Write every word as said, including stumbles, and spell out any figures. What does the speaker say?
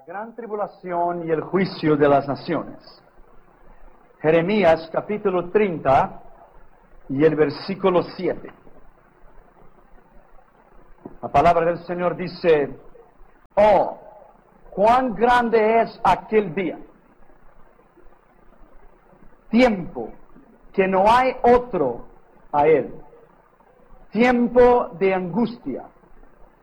gran tribulación y el juicio de las naciones. Jeremías capítulo treinta y el versículo siete. La palabra del Señor dice: oh, cuán grande es aquel día, tiempo que no hay otro a él, tiempo de angustia,